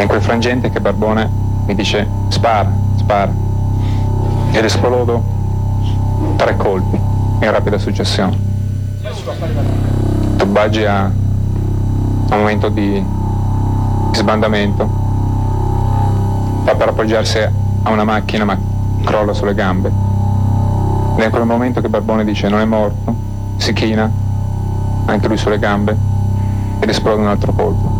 È in quel frangente che Barbone mi dice spara, spara. Ed esplodo 3 colpi in rapida successione. Tobagi ha un momento di sbandamento, fa per appoggiarsi a una macchina ma crolla sulle gambe. Ed è in quel momento che Barbone dice non è morto, si china anche lui sulle gambe ed esplode un altro colpo.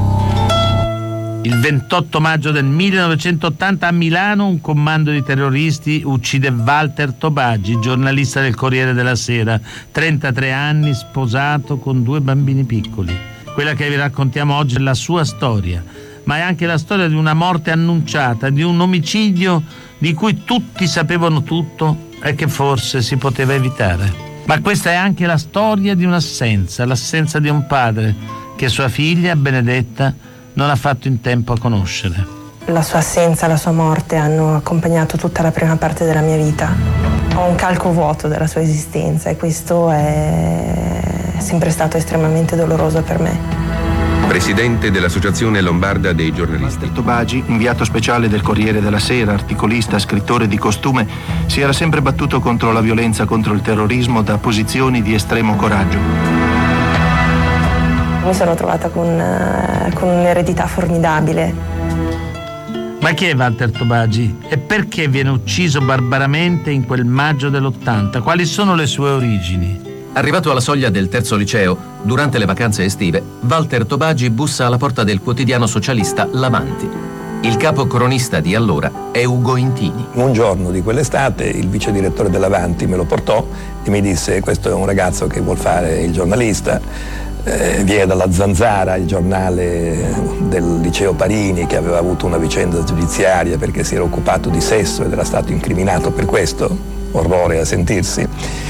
Il 28 maggio del 1980 a Milano un comando di terroristi uccide Walter Tobagi, giornalista del Corriere della Sera, 33 anni, sposato con 2 bambini piccoli. Quella che vi raccontiamo oggi è la sua storia, ma è anche la storia di una morte annunciata, di un omicidio di cui tutti sapevano tutto e che forse si poteva evitare. Ma questa è anche la storia di un'assenza, l'assenza di un padre che sua figlia, Benedetta, non ha fatto in tempo a conoscere. La sua assenza, la sua morte hanno accompagnato tutta la prima parte della mia vita. Ho un calco vuoto della sua esistenza e questo è sempre stato estremamente doloroso per me. Presidente dell'Associazione Lombarda dei Giornalisti. Walter Tobagi, inviato speciale del Corriere della Sera, articolista, scrittore di costume, si era sempre battuto contro la violenza, contro il terrorismo da posizioni di estremo coraggio. Mi sono trovata con un'eredità formidabile. Ma chi è Walter Tobagi? E perché viene ucciso barbaramente in quel maggio dell'80? Quali sono le sue origini? Arrivato alla soglia del terzo liceo, durante le vacanze estive, Walter Tobagi bussa alla porta del quotidiano socialista L'Avanti. Il capo cronista di allora è Ugo Intini. Un giorno di quell'estate il vice direttore dell'Avanti me lo portò e mi disse: questo è un ragazzo che vuol fare il giornalista. Viene dalla Zanzara, il giornale del liceo Parini, che aveva avuto una vicenda giudiziaria perché si era occupato di sesso ed era stato incriminato per questo, orrore a sentirsi.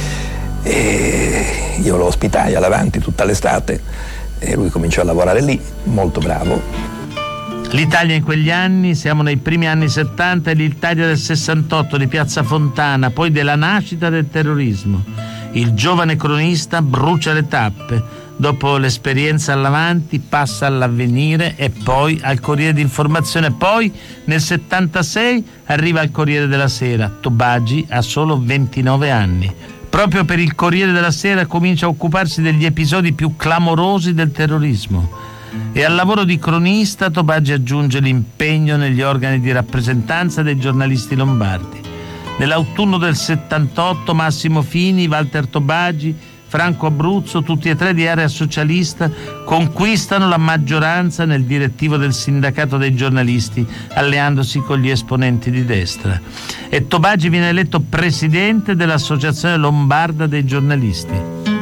E io lo ospitai all'Avanti tutta l'estate e lui cominciò a lavorare lì, molto bravo. L'Italia in quegli anni, siamo nei primi anni 70, è l'Italia del 68, di Piazza Fontana, poi della nascita del terrorismo. Il giovane cronista brucia le tappe. Dopo l'esperienza all'Avanti passa all'Avvenire e poi al Corriere d'Informazione. Poi nel 76 arriva al Corriere della Sera. Tobagi ha solo 29 anni. Proprio per il Corriere della Sera comincia a occuparsi degli episodi più clamorosi del terrorismo. E al lavoro di cronista Tobagi aggiunge l'impegno negli organi di rappresentanza dei giornalisti lombardi. Nell'autunno del 78 Massimo Fini, Walter Tobagi, Franco Abruzzo, tutti e 3 di area socialista, conquistano la maggioranza nel direttivo del sindacato dei giornalisti, alleandosi con gli esponenti di destra. E Tobagi viene eletto presidente dell'Associazione Lombarda dei Giornalisti.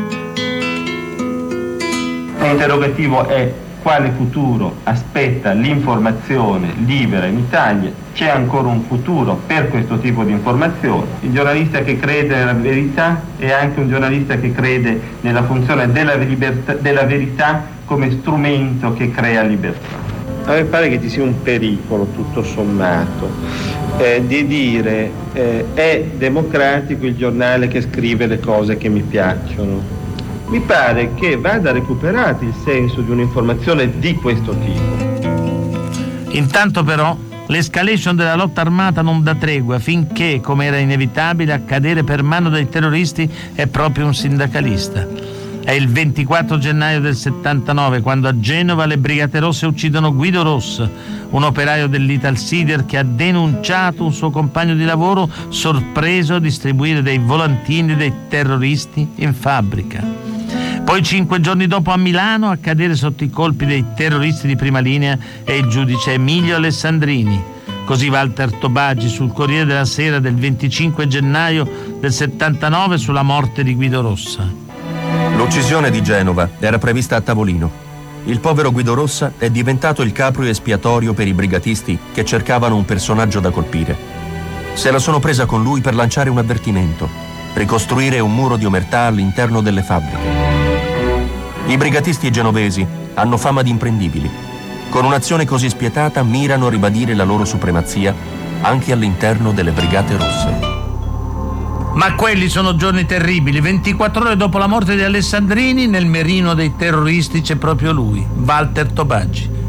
L'interrogativo è: quale futuro aspetta l'informazione libera in Italia? C'è ancora un futuro per questo tipo di informazione? Il giornalista che crede nella verità è anche un giornalista che crede nella funzione della verità come strumento che crea libertà. A me pare che ci sia un pericolo, tutto sommato, di dire è democratico il giornale che scrive le cose che mi piacciono. Mi pare che vada recuperato il senso di un'informazione di questo tipo. Intanto però l'escalation della lotta armata non dà tregua finché, come era inevitabile, a cadere per mano dei terroristi è proprio un sindacalista. È il 24 gennaio del 79 quando a Genova le Brigate Rosse uccidono Guido Rossa, un operaio dell'Italsider che ha denunciato un suo compagno di lavoro sorpreso a distribuire dei volantini dei terroristi in fabbrica. Poi 5 giorni dopo a Milano a cadere sotto i colpi dei terroristi di prima linea è il giudice Emilio Alessandrini. Così Walter Tobagi sul Corriere della Sera del 25 gennaio del 79 sulla morte di Guido Rossa. L'uccisione di Genova era prevista a tavolino. Il povero Guido Rossa è diventato il capro espiatorio per i brigatisti che cercavano un personaggio da colpire. Se la sono presa con lui per lanciare un avvertimento, ricostruire un muro di omertà all'interno delle fabbriche. I brigatisti genovesi hanno fama di imprendibili. Con un'azione così spietata mirano a ribadire la loro supremazia anche all'interno delle Brigate Rosse. Ma quelli sono giorni terribili. 24 ore dopo la morte di Alessandrini, nel mirino dei terroristi c'è proprio lui, Walter Tobagi.